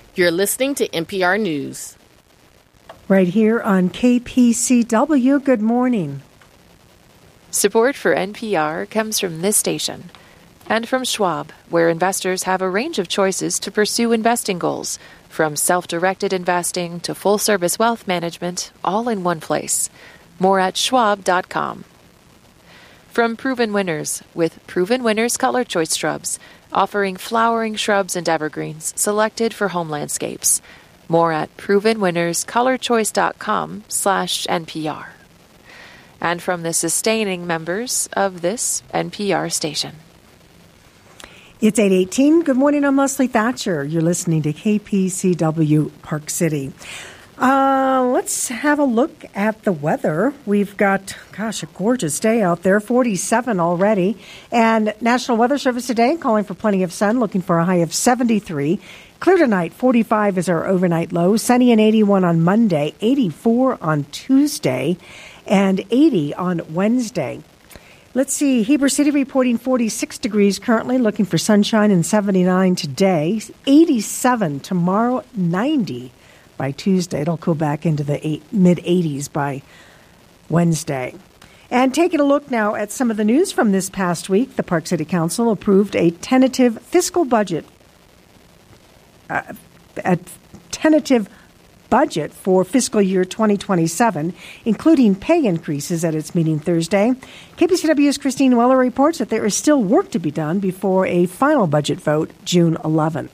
You're listening to NPR News. Right here on KPCW, good morning. Support for NPR comes from this station and from Schwab, where investors have a range of choices to pursue investing goals, from self-directed investing to full-service wealth management, all in one place. More at schwab.com. From Proven Winners, with Proven Winners Color Choice Shrubs, offering flowering shrubs and evergreens selected for home landscapes. More at provenwinnerscolorchoice.com/NPR. And from the sustaining members of this NPR station. It's 8:18. Good morning, I'm Leslie Thatcher. You're listening to KPCW Park City. Let's have a look at the weather. We've got, a gorgeous day out there, 47 already. And National Weather Service today calling for plenty of sun, looking for a high of 73. Clear tonight, 45 is our overnight low. Sunny and 81 on Monday, 84 on Tuesday, and 80 on Wednesday. Let's see, Heber City reporting 46 degrees currently, looking for sunshine, and 79 today. 87 tomorrow, 90 by Tuesday. It'll cool back into the mid-80s by Wednesday. And taking a look now at some of the news from this past week, the Park City Council approved a tentative fiscal budget for fiscal year 2027, including pay increases at its meeting Thursday. KPCW's Christine Weller reports that there is still work to be done before a final budget vote June 11th.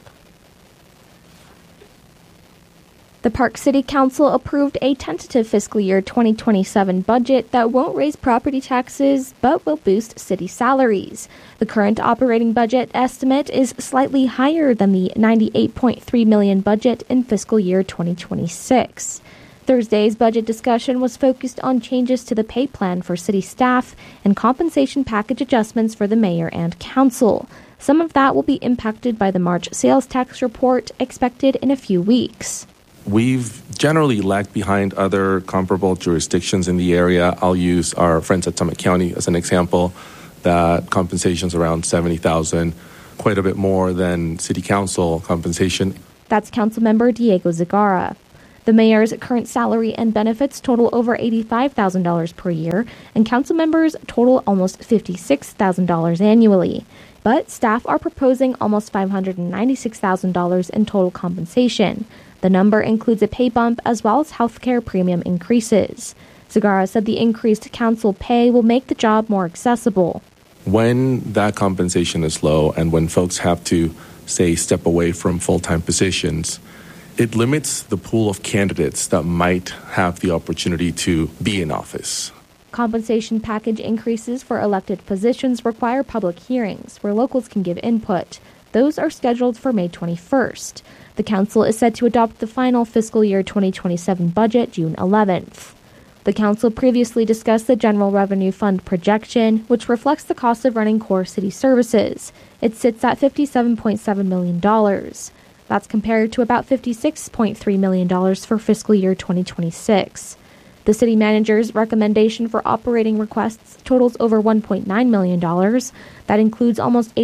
The Park City Council approved a tentative fiscal year 2027 budget that won't raise property taxes but will boost city salaries. The current operating budget estimate is slightly higher than the $98.3 million budget in fiscal year 2026. Thursday's budget discussion was focused on changes to the pay plan for city staff and compensation package adjustments for the mayor and council. Some of that will be impacted by the March sales tax report expected in a few weeks. We've generally lagged behind other comparable jurisdictions in the area. I'll use our friends at Summit County as an example. That compensation's around $70,000, quite a bit more than city council compensation. That's Councilmember Diego Zagara. The mayor's current salary and benefits total over $85,000 per year, and council members total almost $56,000 annually. But staff are proposing almost $596,000 in total compensation. The number includes a pay bump as well as health care premium increases. Zagara said the increased council pay will make the job more accessible. When that compensation is low and when folks have to, say, step away from full-time positions, it limits the pool of candidates that might have the opportunity to be in office. Compensation package increases for elected positions require public hearings where locals can give input. Those are scheduled for May 21st. The council is set to adopt the final fiscal year 2027 budget June 11th. The council previously discussed the General Revenue Fund projection, which reflects the cost of running core city services. It sits at $57.7 million. That's compared to about $56.3 million for fiscal year 2026. The city manager's recommendation for operating requests totals over $1.9 million. That includes almost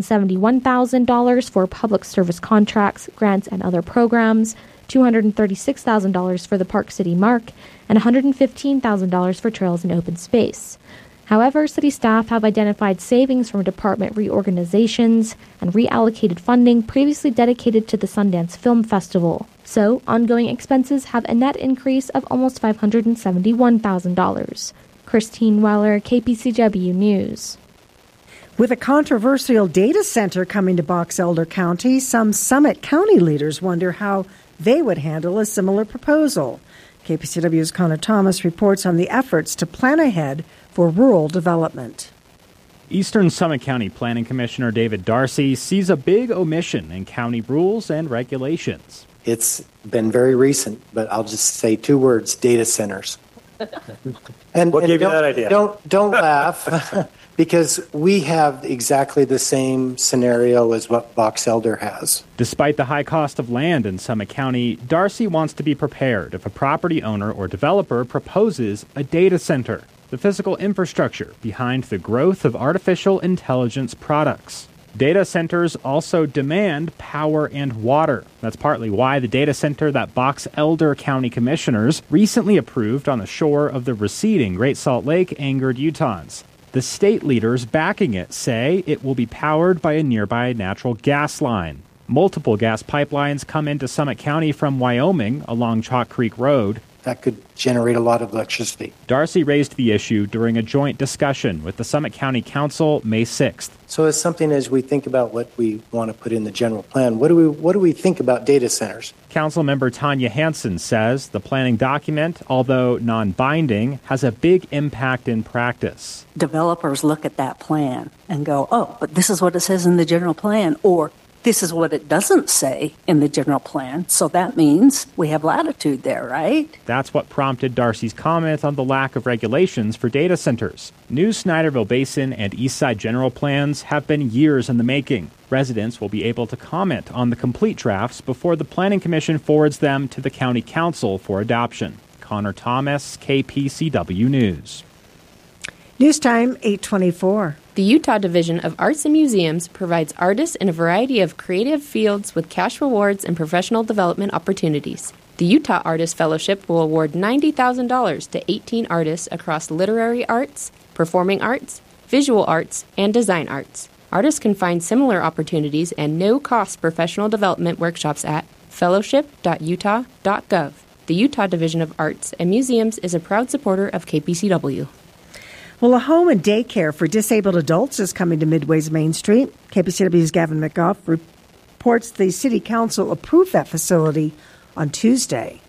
$871,000 for public service contracts, grants, and other programs, $236,000 for the Park City Mark, and $115,000 for trails and open space. However, city staff have identified savings from department reorganizations and reallocated funding previously dedicated to the Sundance Film Festival. So, ongoing expenses have a net increase of almost $571,000. Christine Weller, KPCW News. With a controversial data center coming to Box Elder County, some Summit County leaders wonder how they would handle a similar proposal. KPCW's Connor Thomas reports on the efforts to plan ahead for rural development. Eastern Summit County Planning Commissioner David Darcy sees a big omission in county rules and regulations. It's been very recent, but I'll just say two words: data centers. And what gave you that idea? Don't laugh, because we have exactly the same scenario as what Box Elder has. Despite the high cost of land in Summit County, Darcy wants to be prepared if a property owner or developer proposes a data center, the physical infrastructure behind the growth of artificial intelligence products. Data centers also demand power and water. That's partly why the data center that Box Elder County commissioners recently approved on the shore of the receding Great Salt Lake angered Utahns. The state leaders backing it say it will be powered by a nearby natural gas line. Multiple gas pipelines come into Summit County from Wyoming along Chalk Creek Road. That could generate a lot of electricity. Darcy raised the issue during a joint discussion with the Summit County Council May 6th. So as something as we think about what we want to put in the general plan, what do we think about data centers? Councilmember Tanya Hansen says the planning document, although non-binding, has a big impact in practice. Developers look at that plan and go, oh, but this is what it says in the general plan, or this is what it doesn't say in the general plan, so that means we have latitude there, right? That's what prompted Darcy's comment on the lack of regulations for data centers. New Snyderville Basin and Eastside general plans have been years in the making. Residents will be able to comment on the complete drafts before the Planning Commission forwards them to the County Council for adoption. Connor Thomas, KPCW News. News time, 8:24. The Utah Division of Arts and Museums provides artists in a variety of creative fields with cash rewards and professional development opportunities. The Utah Artist Fellowship will award $90,000 to 18 artists across literary arts, performing arts, visual arts, and design arts. Artists can find similar opportunities and no-cost professional development workshops at fellowship.utah.gov. The Utah Division of Arts and Museums is a proud supporter of KPCW. Well, a home and daycare for disabled adults is coming to Midway's Main Street. KPCW's Gavin McGough reports the City Council approved that facility on Tuesday.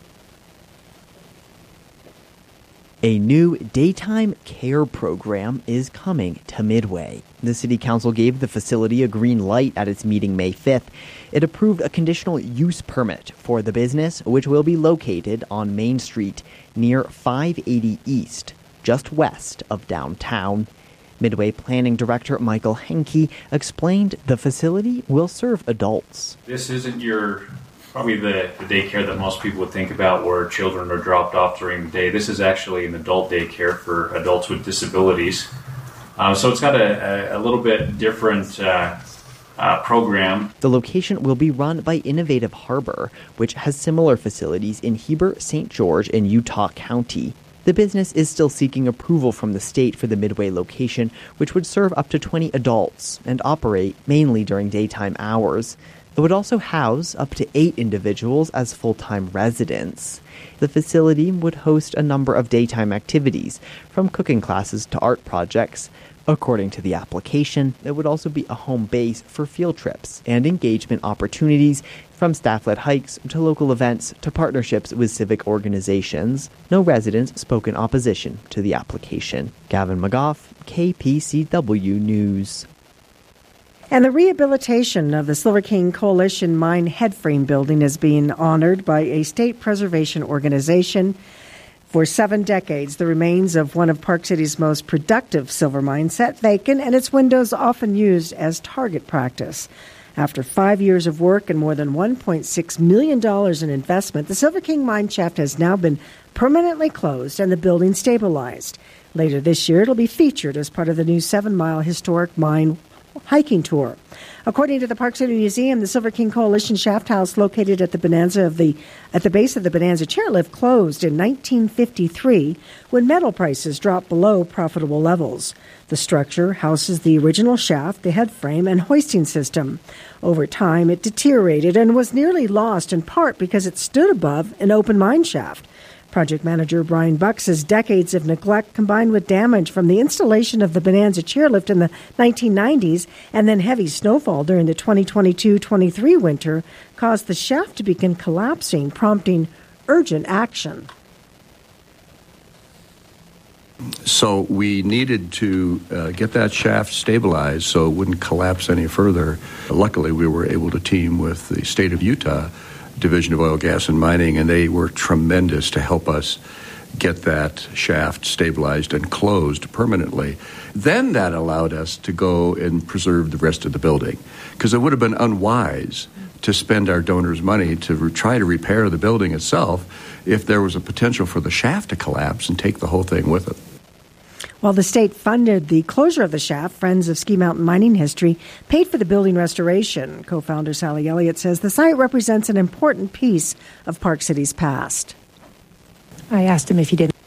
A new daytime care program is coming to Midway. The City Council gave the facility a green light at its meeting May 5th. It approved a conditional use permit for the business, which will be located on Main Street near 580 East, just west of downtown. Midway Planning Director Michael Henke explained the facility will serve adults. This isn't probably the daycare that most people would think about where children are dropped off during the day. This is actually an adult daycare for adults with disabilities. So it's got a little bit different program. The location will be run by Innovative Harbor, which has similar facilities in Heber, St. George, and Utah County. The business is still seeking approval from the state for the Midway location, which would serve up to 20 adults and operate mainly during daytime hours. It would also house up to 8 individuals as full-time residents. The facility would host a number of daytime activities, from cooking classes to art projects. According to the application, it would also be a home base for field trips and engagement opportunities, from staff-led hikes to local events to partnerships with civic organizations. No residents spoke in opposition to the application. Gavin McGough, KPCW News. And the rehabilitation of the Silver King Coalition Mine headframe building is being honored by a state preservation organization. For 7 decades, the remains of one of Park City's most productive silver mines sat vacant and its windows often used as target practice. After 5 years of work and more than $1.6 million in investment, the Silver King mine shaft has now been permanently closed and the building stabilized. Later this year, it'll be featured as part of the new 7-mile historic mine hiking tour. According to the Park City Museum, the Silver King Coalition shaft house, located at the base of the Bonanza chairlift, closed in 1953 when metal prices dropped below profitable levels. The structure houses the original shaft, the headframe, and hoisting system. Over time, it deteriorated and was nearly lost, in part because it stood above an open mine shaft. Project manager Brian Buck says decades of neglect combined with damage from the installation of the Bonanza chairlift in the 1990s and then heavy snowfall during the 2022-23 winter caused the shaft to begin collapsing, prompting urgent action. So we needed to get that shaft stabilized so it wouldn't collapse any further. Luckily, we were able to team with the state of Utah Division of Oil, Gas, and Mining, and they were tremendous to help us get that shaft stabilized and closed permanently. Then that allowed us to go and preserve the rest of the building, because it would have been unwise to spend our donors' money to try to repair the building itself if there was a potential for the shaft to collapse and take the whole thing with it. While the state funded the closure of the shaft, Friends of Ski Mountain Mining History paid for the building restoration. Co-founder Sally Elliott says the site represents an important piece of Park City's past. I asked him if he didn't.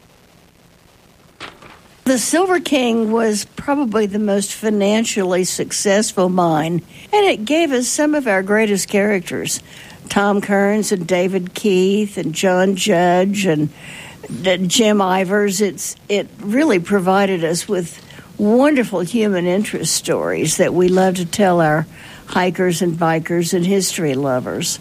The Silver King was probably the most financially successful mine, and it gave us some of our greatest characters. Tom Kearns and David Keith and John Judge and Jim Ivers. It really provided us with wonderful human interest stories that we love to tell our hikers and bikers and history lovers.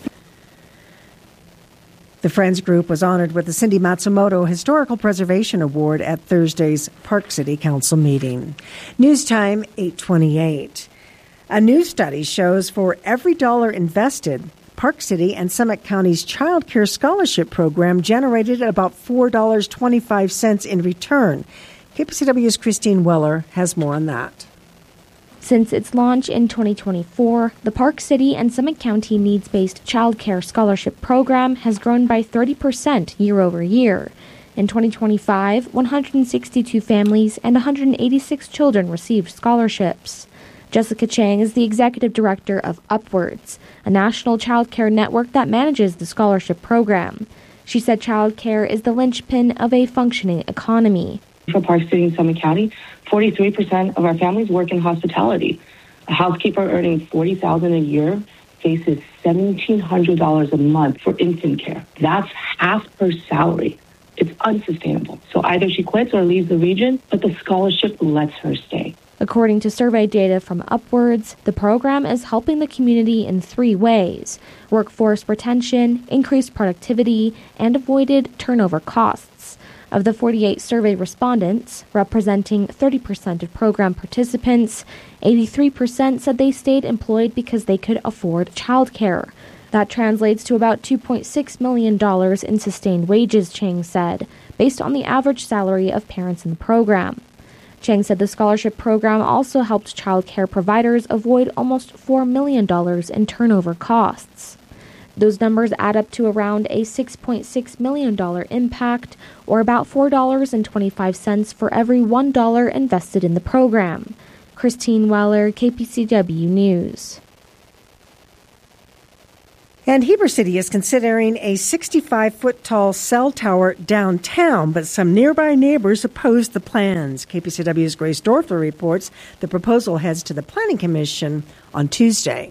The Friends Group was honored with the Cindy Matsumoto Historical Preservation Award at Thursday's Park City Council meeting. News time, 8:28. A new study shows for every dollar invested, Park City and Summit County's Child Care Scholarship Program generated about $4.25 in return. KPCW's Christine Weller has more on that. Since its launch in 2024, the Park City and Summit County Needs-Based Child Care Scholarship Program has grown by 30% year over year. In 2025, 162 families and 186 children received scholarships. Jessica Chang is the executive director of Upwards, a national child care network that manages the scholarship program. She said child care is the linchpin of a functioning economy. For Park City and Summit County, 43% of our families work in hospitality. A housekeeper earning $40,000 a year faces $1,700 a month for infant care. That's half her salary. It's unsustainable. So either she quits or leaves the region, but the scholarship lets her stay. According to survey data from Upwards, the program is helping the community in 3 ways: workforce retention, increased productivity, and avoided turnover costs. Of the 48 survey respondents, representing 30% of program participants, 83% said they stayed employed because they could afford childcare. That translates to about $2.6 million in sustained wages, Chang said, based on the average salary of parents in the program. Chang said the scholarship program also helped child care providers avoid almost $4 million in turnover costs. Those numbers add up to around a $6.6 million impact, or about $4.25 for every $1 invested in the program. Christine Weller, KPCW News. And Heber City is considering a 65-foot-tall cell tower downtown, but some nearby neighbors oppose the plans. KPCW's Grace Dorfler reports the proposal heads to the Planning Commission on Tuesday.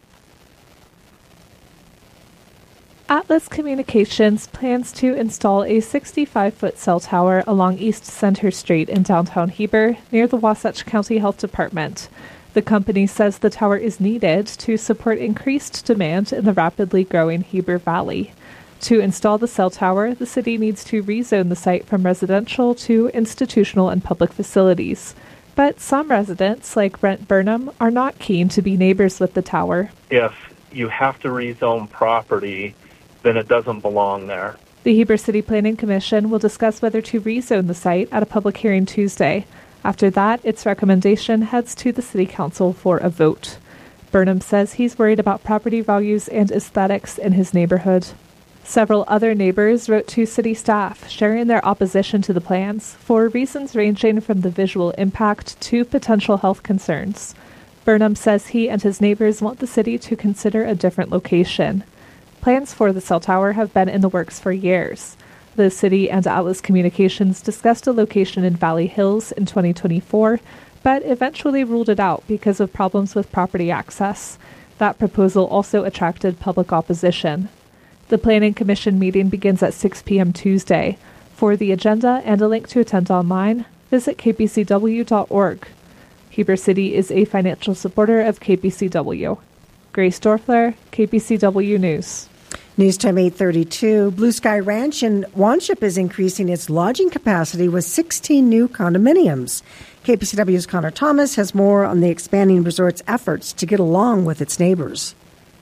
Atlas Communications plans to install a 65-foot cell tower along East Center Street in downtown Heber, near the Wasatch County Health Department. The company says the tower is needed to support increased demand in the rapidly growing Heber Valley. To install the cell tower, the city needs to rezone the site from residential to institutional and public facilities. But some residents, like Brent Burnham, are not keen to be neighbors with the tower. If you have to rezone property, then it doesn't belong there. The Heber City Planning Commission will discuss whether to rezone the site at a public hearing Tuesday. After that, its recommendation heads to the City Council for a vote. Burnham says he's worried about property values and aesthetics in his neighborhood. Several other neighbors wrote to city staff, sharing their opposition to the plans for reasons ranging from the visual impact to potential health concerns. Burnham says he and his neighbors want the city to consider a different location. Plans for the cell tower have been in the works for years. The city and Atlas Communications discussed a location in Valley Hills in 2024, but eventually ruled it out because of problems with property access. That proposal also attracted public opposition. The Planning Commission meeting begins at 6 p.m. Tuesday. For the agenda and a link to attend online, visit kpcw.org. Heber City is a financial supporter of KPCW. Grace Dorfler, KPCW News. News time 8:32. Blue Sky Ranch in Wanship is increasing its lodging capacity with 16 new condominiums. KPCW's Connor Thomas has more on the expanding resort's efforts to get along with its neighbors.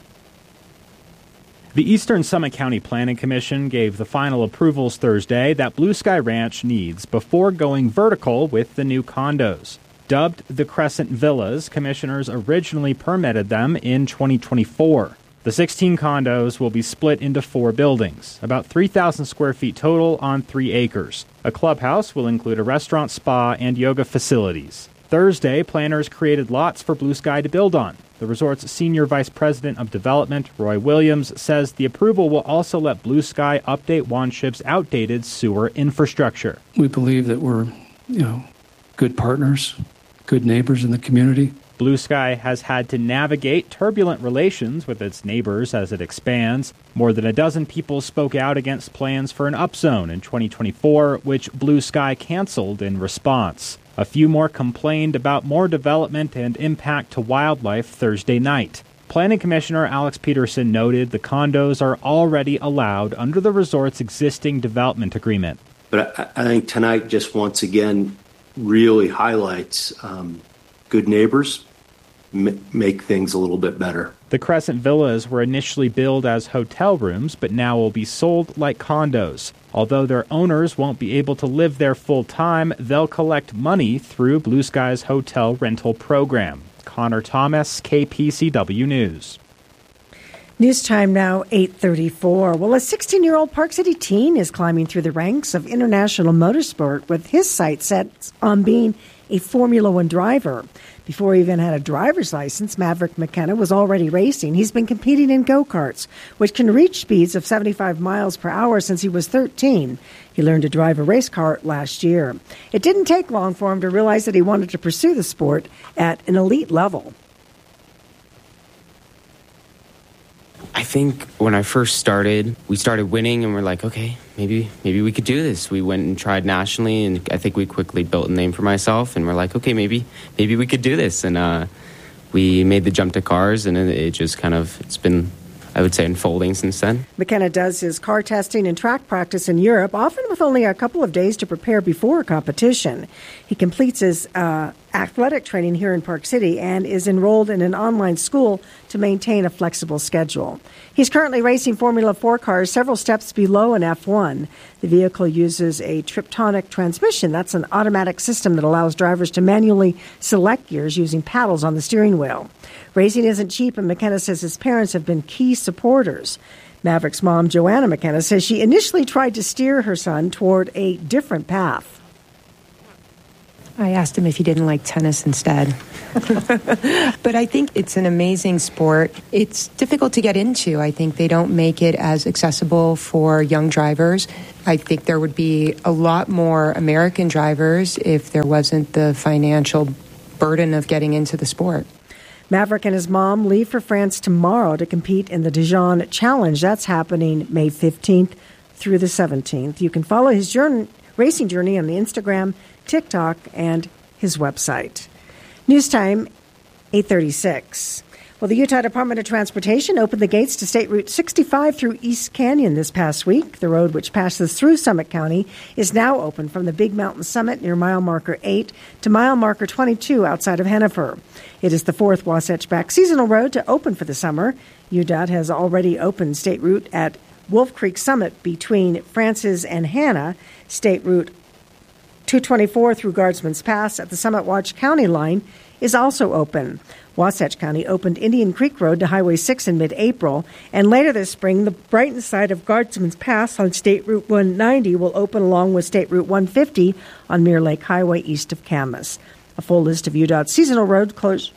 The Eastern Summit County Planning Commission gave the final approvals Thursday that Blue Sky Ranch needs before going vertical with the new condos. Dubbed the Crescent Villas, commissioners originally permitted them in 2024. The 16 condos will be split into 4 buildings, about 3,000 square feet total on 3 acres. A clubhouse will include a restaurant, spa, and yoga facilities. Thursday, planners created lots for Blue Sky to build on. The resort's Senior Vice President of Development, Roy Williams, says the approval will also let Blue Sky update Wanship's outdated sewer infrastructure. We believe that we're, good partners, good neighbors in the community. Blue Sky has had to navigate turbulent relations with its neighbors as it expands. More than a dozen people spoke out against plans for an upzone in 2024, which Blue Sky canceled in response. A few more complained about more development and impact to wildlife Thursday night. Planning Commissioner Alex Peterson noted the condos are already allowed under the resort's existing development agreement. But I think tonight just once again really highlights good neighbors make things a little bit better. The Crescent Villas were initially billed as hotel rooms, but now will be sold like condos. Although their owners won't be able to live there full time, they'll collect money through Blue Sky's hotel rental program. Connor Thomas, KPCW News. News time now, 8:34. Well, a 16-year-old Park City teen is climbing through the ranks of international motorsport with his sights set on being a Formula One driver. Before he even had a driver's license, Maverick McKenna was already racing. He's been competing in go-karts, which can reach speeds of 75 miles per hour since he was 13. He learned to drive a race car last year. It didn't take long for him to realize that he wanted to pursue the sport at an elite level. I think when I first started, we started winning and we're like, okay, maybe we could do this. We went and tried nationally, and I think we quickly built a name for myself, and we're like, okay, maybe we could do this. And we made the jump to cars, and it just it's been, I would say, unfolding since then. McKenna does his car testing and track practice in Europe, often with only a couple of days to prepare before a competition. He completes his athletic training here in Park City and is enrolled in an online school to maintain a flexible schedule. He's currently racing Formula 4 cars several steps below an F1. The vehicle uses a Triptonic transmission. That's an automatic system that allows drivers to manually select gears using paddles on the steering wheel. Racing isn't cheap, and McKenna says his parents have been key supporters. Maverick's mom, Joanna McKenna, says she initially tried to steer her son toward a different path. I asked him if he didn't like tennis instead. But I think it's an amazing sport. It's difficult to get into. I think they don't make it as accessible for young drivers. I think there would be a lot more American drivers if there wasn't the financial burden of getting into the sport. Maverick and his mom leave for France tomorrow to compete in the Dijon Challenge. That's happening May 15th through the 17th. You can follow his racing journey on the Instagram, TikTok, and his website. News time, 8:36. Well, the Utah Department of Transportation opened the gates to State Route 65 through East Canyon this past week. The road, which passes through Summit County, is now open from the Big Mountain Summit near mile marker 8 to mile marker 22 outside of Hennifer. It is the fourth Wasatch Back seasonal road to open for the summer. UDOT has already opened State Route at Wolf Creek Summit between Francis and Hannah, State Route 224 through Guardsman's Pass at the Summit Watch County line is also open. Wasatch County opened Indian Creek Road to Highway 6 in mid-April, and later this spring, the Brighton side of Guardsman's Pass on State Route 190 will open along with State Route 150 on Mirror Lake Highway east of Camas. A full list of UDOT's seasonal road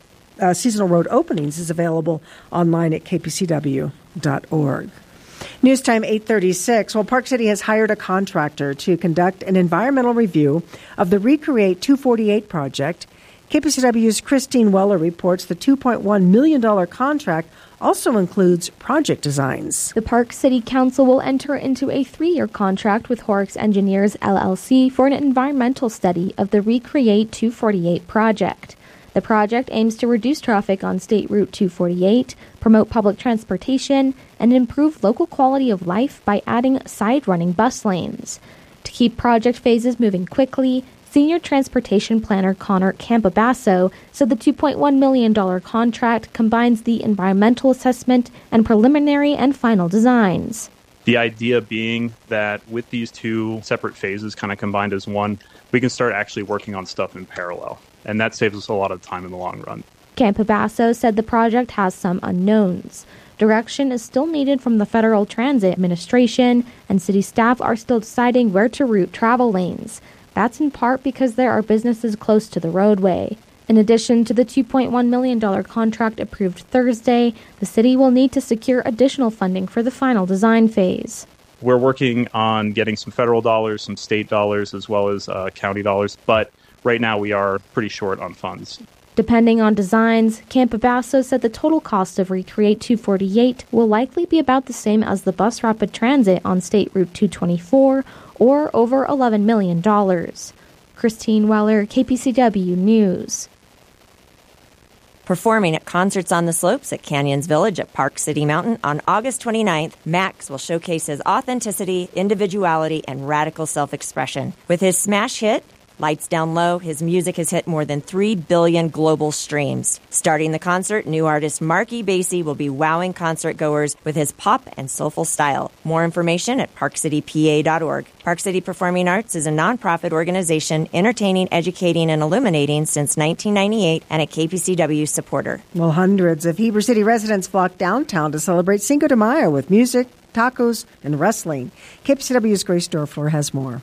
openings is available online at kpcw.org. News time 8:36. Well, Park City has hired a contractor to conduct an environmental review of the Recreate 248 project. KPCW's Christine Weller reports the $2.1 million contract also includes project designs. The Park City Council will enter into a 3-year contract with Horrocks Engineers, LLC for an environmental study of the Recreate 248 project. The project aims to reduce traffic on State Route 248, promote public transportation, and improve local quality of life by adding side-running bus lanes. To keep project phases moving quickly, Senior Transportation Planner Connor Campobasso said the $2.1 million contract combines the environmental assessment and preliminary and final designs. The idea being that with these two separate phases kind of combined as one, we can start actually working on stuff in parallel. And that saves us a lot of time in the long run. Campobasso said the project has some unknowns. Direction is still needed from the Federal Transit Administration, and city staff are still deciding where to route travel lanes. That's in part because there are businesses close to the roadway. In addition to the $2.1 million contract approved Thursday, the city will need to secure additional funding for the final design phase. We're working on getting some federal dollars, some state dollars, as well as county dollars, but right now we are pretty short on funds. Depending on designs, Campo Basso said the total cost of Recreate 248 will likely be about the same as the bus rapid transit on State Route 224, or over $11 million. Christine Weller, KPCW News. Performing at Concerts on the Slopes at Canyons Village at Park City Mountain on August 29th, Max will showcase his authenticity, individuality, and radical self-expression. With his smash hit, Lights Down Low, his music has hit more than 3 billion global streams. Starting the concert, new artist Marky Basie will be wowing concertgoers with his pop and soulful style. More information at parkcitypa.org. Park City Performing Arts is a nonprofit organization entertaining, educating, and illuminating since 1998 and a KPCW supporter. Well, hundreds of Heber City residents flocked downtown to celebrate Cinco de Mayo with music, tacos, and wrestling. KPCW's Grace Dorfler has more.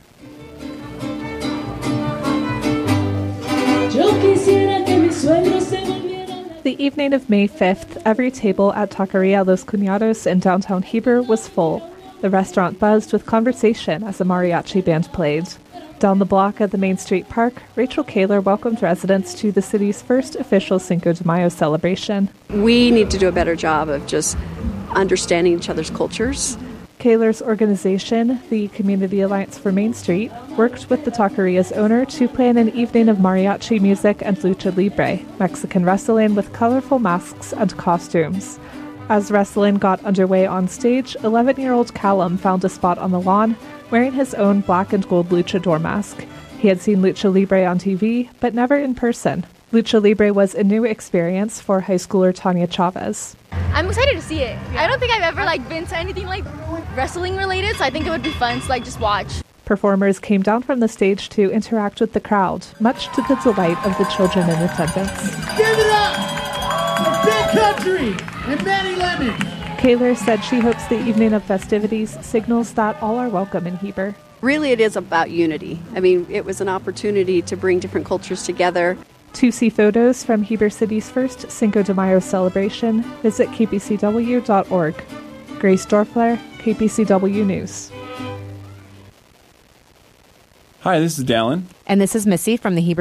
The evening of May 5th, every table at Taqueria Los Cuñados in downtown Heber was full. The restaurant buzzed with conversation as a mariachi band played. Down the block at the Main Street Park, Rachel Kaler welcomed residents to the city's first official Cinco de Mayo celebration. We need to do a better job of just understanding each other's cultures. Kaler's organization, the Community Alliance for Main Street, worked with the Taqueria's owner to plan an evening of mariachi music and lucha libre, Mexican wrestling with colorful masks and costumes. As wrestling got underway on stage, 11-year-old Callum found a spot on the lawn, wearing his own black and gold luchador mask. He had seen lucha libre on TV, but never in person. Lucha Libre was a new experience for high schooler Tanya Chavez. I'm excited to see it. I don't think I've ever been to anything wrestling related, so I think it would be fun to just watch. Performers came down from the stage to interact with the crowd, much to the delight of the children in attendance. Give it up for Big Country and Manny Lemon. Kaler said she hopes the evening of festivities signals that all are welcome in Heber. Really, it is about unity. I mean, it was an opportunity to bring different cultures together. To see photos from Heber City's first Cinco de Mayo celebration, visit kpcw.org. Grace Dorfler, KPCW News. Hi, this is Dallin. And this is Missy from the Heber